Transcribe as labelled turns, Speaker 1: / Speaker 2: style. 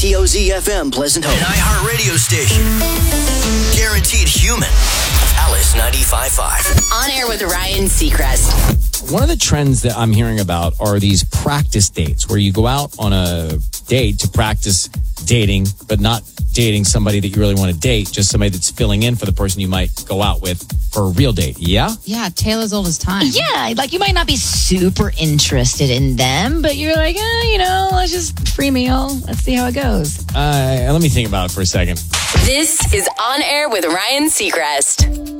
Speaker 1: KTOZ-FM Pleasant Hope.
Speaker 2: An iHeart radio station. Guaranteed human. Alice 95.5.
Speaker 3: On air with Ryan Seacrest.
Speaker 4: One of the trends that I'm hearing about are these practice dates where you go out on a date to practice dating, but not dating somebody that you really want to date, just somebody that's filling in for the person you might go out with for a real date. Yeah?
Speaker 5: Yeah, tale old as time.
Speaker 6: Yeah, like you might not be super interested in them, but you're like, let's just free meal. Let's see how it goes.
Speaker 4: Let me think about it for a second.
Speaker 3: This is On Air with Ryan Seacrest.